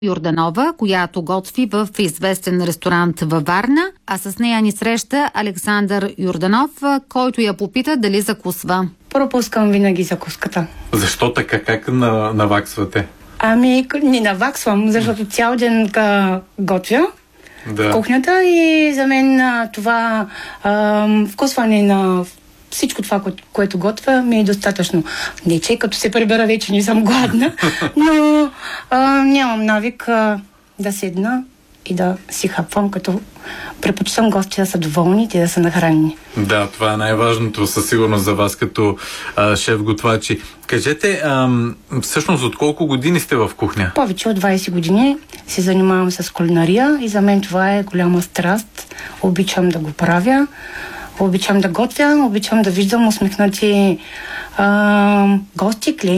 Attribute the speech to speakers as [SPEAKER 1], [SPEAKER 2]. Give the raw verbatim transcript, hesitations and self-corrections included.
[SPEAKER 1] Йорданова, която готви в известен ресторант във Варна, а с нея ни среща Александър Йорданов, който я попита дали закусва.
[SPEAKER 2] Пропускам винаги закуската.
[SPEAKER 3] Защо така? Как на, наваксвате?
[SPEAKER 2] Ами, не наваксвам, защото цял ден ка, готвя
[SPEAKER 3] да.
[SPEAKER 2] в кухнята и за мен това а, вкусване на всичко това, кое, което готвя, ми е достатъчно. Не, че като се прибера вече не съм гладна, но а, нямам навик а, да седна и да си хапвам, като предпочитам гости да са доволни и да са нахранени.
[SPEAKER 3] Да, това е най-важното със сигурност за вас като а, шеф-готвачи. Кажете, а, всъщност от колко години сте в кухня?
[SPEAKER 2] Повече от двайсет години се занимавам с кулинария и за мен това е голяма страст. Обичам да го правя, обичам да готвя, обичам да виждам усмихнати а, гости, клиенти.